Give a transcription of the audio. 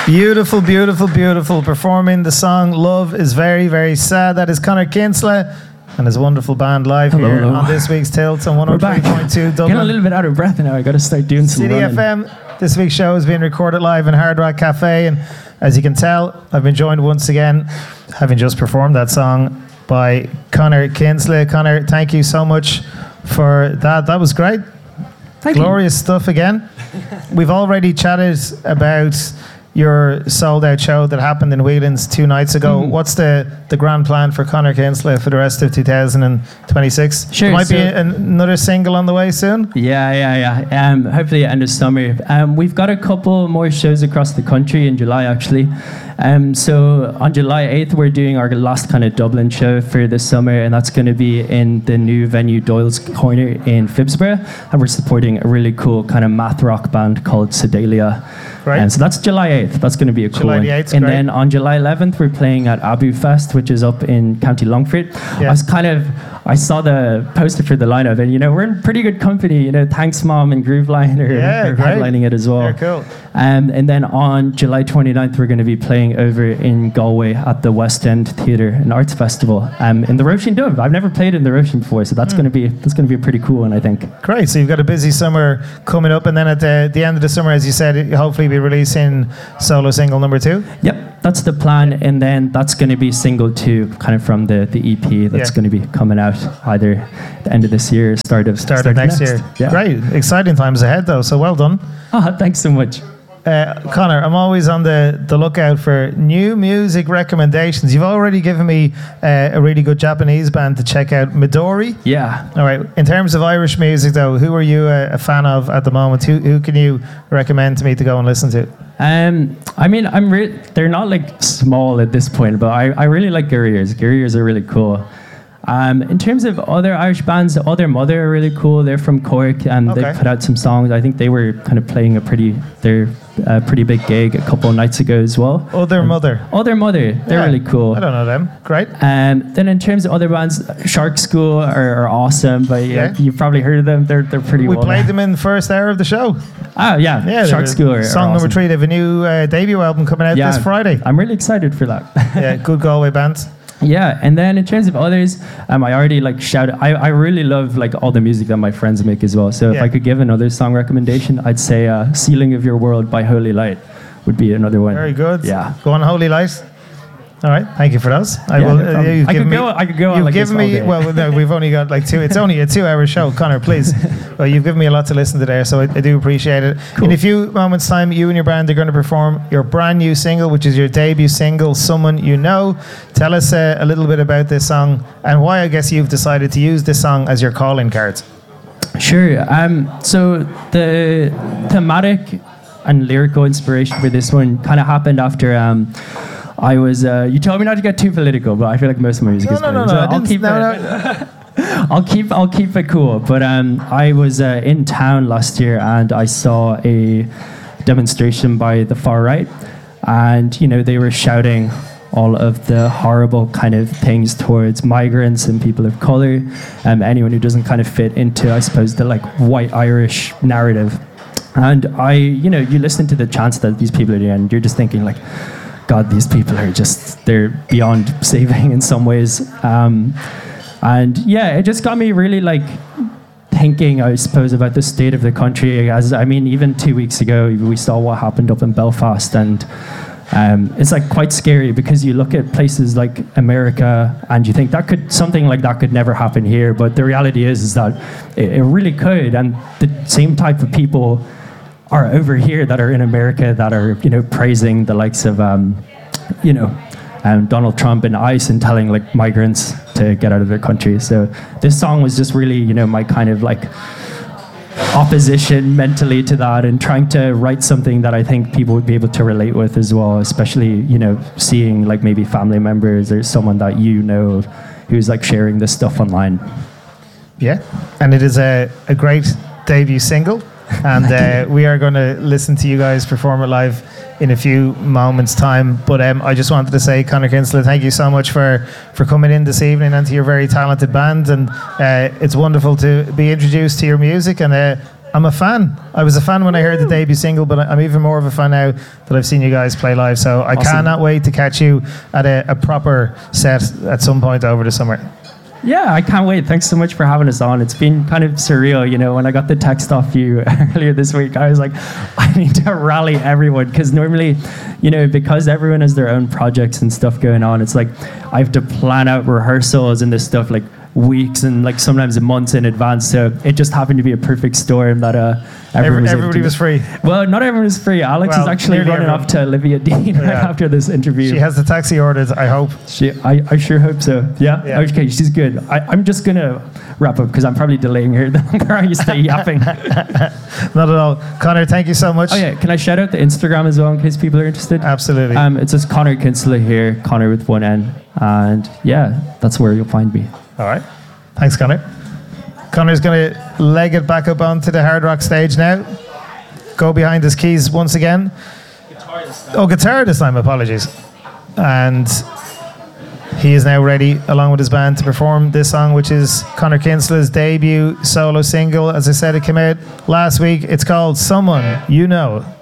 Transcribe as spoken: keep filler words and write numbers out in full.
Beautiful, beautiful, beautiful. Performing the song Love is Very, Very Sad. That is Conor Kinsella and his wonderful band live hello, here hello. on this week's Tilt on one oh three point two Dublin. Getting a little bit out of breath now. I got to start doing some City running. F M. This week's show is being recorded live in Hard Rock Cafe, and as you can tell, I've been joined once again, having just performed that song by Conor Kinsella. Conor, thank you so much for that. That was great. Thank Glorious you. stuff again. We've already chatted about your sold out show that happened in Whelan's two nights ago. Mm. What's the, the grand plan for Conor Kinsella for the rest of two thousand twenty-six? Sure. There might so be an, another single on the way soon. Yeah, yeah, yeah. Um, hopefully end of summer. Um, we've got a couple more shows across the country in July, actually. Um, so on July eighth, we're doing our last kind of Dublin show for the summer, and that's going to be in the new venue Doyle's Corner in Phibsborough, and we're supporting a really cool kind of math rock band called Sedalia. Right. And so that's July eighth. That's going to be a cool July one. the eighth, and great. then on July eleventh, we're playing at Abu Fest, which is up in County Longford. Yeah. I was kind of, I saw the poster for the lineup, and you know, we're in pretty good company. You know, Thanks Mom and Grooveline are, Yeah, are great. headlining it as well. Very cool. Um, and then on July twenty-ninth, we're going to be playing over in Galway at the West End Theatre and Arts Festival um, in the Roisin Dubh. I've never played in the Roisin before, so that's Mm. going to be that's going to be a pretty cool one, I think. Great. So you've got a busy summer coming up, and then at the, the end of the summer, as you said, you'll hopefully be releasing solo single number two. Yep, that's the plan, and then that's going to be single two, kind of from the, the E P that's Yeah. going to be coming out either the end of this year, start of Start of next, year. Yeah. Great. Exciting times ahead, though. So well done. Oh, thanks so much. Uh, Conor, I'm always on the, the lookout for new music recommendations. You've already given me uh, a really good Japanese band to check out, Midori. Yeah. All right. In terms of Irish music, though, who are you a, a fan of at the moment? Who who can you recommend to me to go and listen to? Um, I mean, I'm re- they're not like small at this point, but I, I really like Guerriers. Guerriers are really cool. Um, in terms of other Irish bands, Other Mother are really cool. They're from Cork, and Okay. they put out some songs. I think they were kind of playing a pretty, their uh, pretty big gig a couple of nights ago as well. Other Um, Mother. Other Mother, they're Yeah. really cool. I don't know them. Great. Um, then in terms of other bands, Shark School are, are awesome, but yeah, Yeah. you've probably heard of them. They're they're pretty We well. played them in the first hour of the show. Ah, yeah, Yeah, Shark they- School are, are Song number awesome. three. They have a new uh, debut album coming out Yeah, this Friday. I'm really excited for that. Yeah, good Galway band. Yeah, and then in terms of others, um, I already like shouted. I, I really love like all the music that my friends make as well. So if Yeah. I could give another song recommendation, I'd say uh, "Ceiling of Your World" by Holy Light would be another one. Very good. Yeah. Go on, Holy Light. All right, thank you for those. I Yeah, will. no problem. you've I given could me, go- I could go on You've like this given all me. day. Well, no, we've only got like two. It's only a two-hour show, Conor. Please, well, you've given me a lot to listen to there, so I, I do appreciate it. Cool. In a few moments' time, you and your band are going to perform your brand new single, which is your debut single, "Someone You Know." Tell us uh, a little bit about this song and why I guess you've decided to use this song as your calling card. Sure. Um, so the thematic and lyrical inspiration for this one kind of happened after um, I was. Uh, you told me not to get too political, but I feel like most of my music No, is no, no, political. no. So I I'll didn't- keep no, it. no. I'll keep I'll keep it cool. But um, I was uh, in town last year and I saw a demonstration by the far right, and you know they were shouting all of the horrible kind of things towards migrants and people of color, um, anyone who doesn't kind of fit into, I suppose, the like white Irish narrative. And I, you know, you listen to the chants that these people are doing, and you're just thinking like, God, these people are just, they're beyond saving in some ways. Um, and yeah, it just got me really like thinking, I suppose, about the state of the country. As I mean, even two weeks ago, we saw what happened up in Belfast, and um, it's like quite scary because you look at places like America and you think that could something like that could never happen here. But the reality is, is that it, it really could, and the same type of people are over here that are in America that are, you know, praising the likes of, um, you know, um, Donald Trump and ICE and telling like migrants to get out of their country. So this song was just really, you know, my kind of like opposition mentally to that, and trying to write something that I think people would be able to relate with as well, especially, you know, seeing like maybe family members or someone that you know who's like sharing this stuff online. Yeah, and it is a, a great debut single, and uh, we are going to listen to you guys perform it live in a few moments' time. But um, I just wanted to say, Conor Kinsella, thank you so much for, for coming in this evening and to your very talented band. And uh, it's wonderful to be introduced to your music. And uh, I'm a fan. I was a fan when I heard the debut single, but I'm even more of a fan now that I've seen you guys play live. So I Awesome. cannot wait to catch you at a, a proper set at some point over the summer. Yeah, I can't wait. Thanks so much for having us on. It's been kind of surreal, you know, when I got the text off you earlier this week, I was like, I need to rally everyone, because normally, you know, because everyone has their own projects and stuff going on, it's like I have to plan out rehearsals and this stuff like weeks and like sometimes months in advance. So it just happened to be a perfect storm that uh, everyone Every, was able everybody to- was free. Well, not everyone was free. Alex Well, is actually nearly running everyone. off to Olivia Dean right Yeah. after this interview. She has the taxi ordered, I hope. She, I, I sure hope so. Yeah? Yeah. Okay, she's good. I, I'm just going to wrap up because I'm probably delaying her the longer I stay yapping. Not at all. Connor, thank you so much. Oh, yeah. Can I shout out the Instagram as well in case people are interested? Absolutely. Um, it's just Connor Kinsella here, Connor with one N. And yeah, that's where you'll find me. All right. Thanks, Connor. Connor's going to leg it back up onto the Hard Rock stage now. Go behind his keys once again. Guitar this time. Oh, guitar this time, apologies. And he is now ready, along with his band, to perform this song, which is Connor Kinsella's debut solo single. As I said, it came out last week. It's called Someone You Know.